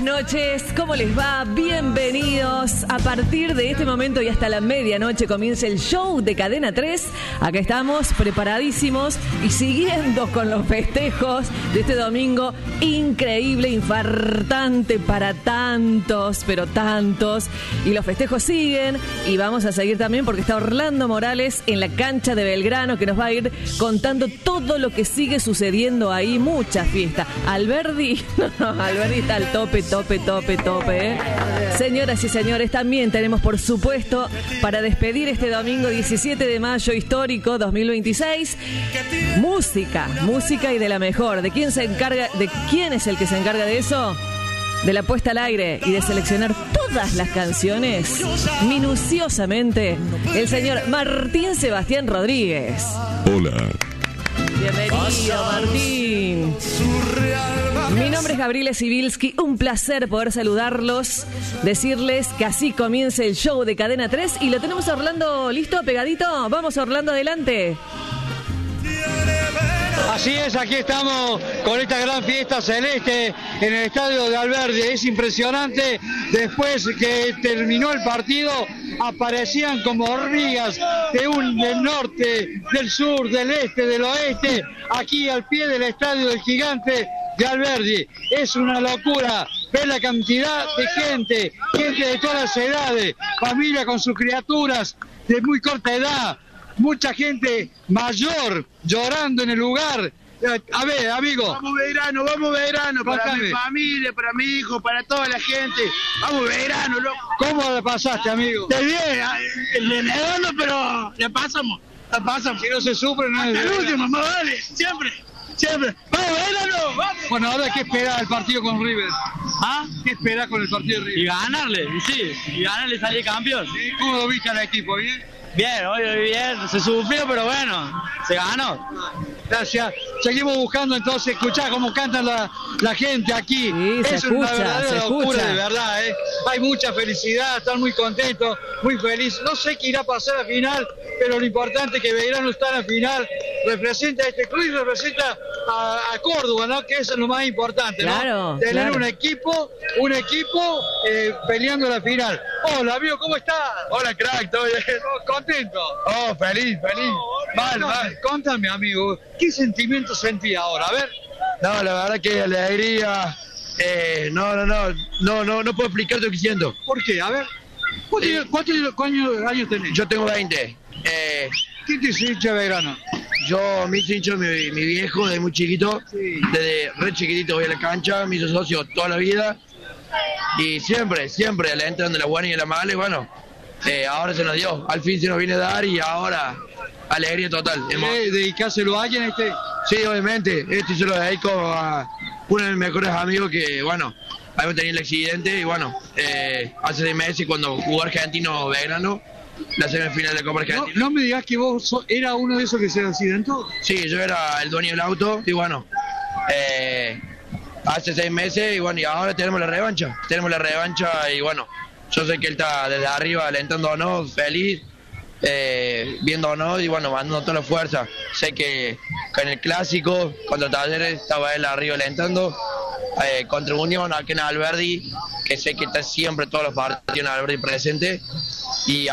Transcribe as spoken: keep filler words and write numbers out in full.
noches, ¿cómo les va? Bienvenidos. A partir de este momento y hasta la medianoche comienza el show de Cadena tres. Acá estamos preparadísimos y siguiendo con los festejos de este domingo increíble, infartante para tantos, pero tantos. Y los festejos siguen y vamos a seguir también porque está Orlando Morales en la cancha de Belgrano que nos va a ir contando todo lo que sigue sucediendo ahí. Mucha fiesta. Alberdi, Alberdi está al tope, tope, tope, tope, ¿eh? Señoras y señores, también tenemos, por supuesto, para despedir este domingo diecisiete de mayo histórico dos mil veintiséis, música, música y de la mejor. ¿De quién se encarga? ¿De quién es el que se encarga de eso? De la puesta al aire y de seleccionar todas las canciones minuciosamente, el señor Martín Sebastián Rodríguez. Hola. Bienvenido, Martín. Mi nombre es Gabriela Sibilski, un placer poder saludarlos, decirles que así comienza el show de Cadena tres y lo tenemos a Orlando listo, pegadito. Vamos, Orlando, adelante. Así es, aquí estamos con esta gran fiesta celeste en el estadio de Alberdi. Es impresionante, después que terminó el partido aparecían como hormigas de un del norte, del sur, del este, del oeste, aquí al pie del estadio del Gigante de Alberdi. Es una locura ver la cantidad de gente, gente de todas las edades, familia con sus criaturas de muy corta edad, mucha gente mayor llorando en el lugar. A ver, amigo. Vamos Belgrano, vamos Belgrano, para mi familia, para mi hijo, para toda la gente. Vamos Belgrano, loco. ¿Cómo la pasaste, amigo? Está bien, le negando, pero la pasamos, la pasamos. Si no se sufre, no es... Hasta el último, más vale, siempre, siempre. ¡Vamos Belgrano, vamos! Bueno, ahora, ¿qué espera el partido con River? ¿Ah? ¿Qué espera con el partido de River? Y ganarle, y sí, y ganarle, salir campeón. ¿Cómo lo viste al equipo? ¿Bien? Bien, hoy bien, se sufrió, pero bueno, se ganó. Gracias. Seguimos buscando entonces, escuchar cómo cantan la, la gente aquí. Sí, se es escucha, una verdadera se locura, escucha. de verdad, ¿eh? Hay mucha felicidad, están muy contentos, muy felices. No sé qué irá a pasar al final, pero lo importante es que Belgrano está en la final, representa a este club y representa a, a Córdoba, ¿no? Que eso es lo más importante, ¿no? Claro, Tener claro. un equipo, un equipo eh, peleando la final. Hola, amigo, ¿cómo estás? Hola, crack, ¿todo bien? Oh, contento. Oh, feliz, feliz. Mal, mal. Contame, amigo, ¿qué sentimiento sentí ahora? A ver. No, la verdad que alegría. Eh, no, no, no, no, no, no puedo explicarte lo que siento. ¿Por qué? A ver. ¿Cuántos, Sí. cuántos años, años tenés? Yo tengo veinte. Eh, ¿Quién te hincha de Belgrano? yo, mi hincho, mi, mi viejo, desde muy chiquito, Sí. desde re chiquitito voy a la cancha, me hizo socio toda la vida. Y siempre, siempre, le entran de la buena y de la mala, y bueno, eh, ahora se nos dio, al fin se nos viene a dar y ahora alegría total. Hemos- ¿Eh? ¿Dedicárselo a alguien este? Sí, obviamente, esto se lo dedico a uno de mis mejores amigos que, bueno, habíamos tenido el accidente y bueno, eh, hace seis meses cuando jugó Argentino Belgrano, la semifinal de Copa No, Argentina. no me digas que vos so- era uno de esos que se accidentó. Sí, yo era el dueño del auto y bueno, eh, hace seis meses y bueno, y ahora tenemos la revancha, tenemos la revancha y bueno, yo sé que él está desde arriba alentándonos, feliz, eh, viéndonos y bueno, mandando toda la fuerza. Sé que con el clásico, contra Talleres, estaba él arriba alentando, eh, contra Unión, aquí en Alberdi, que sé que está siempre todos los partidos en Alberdi presente, y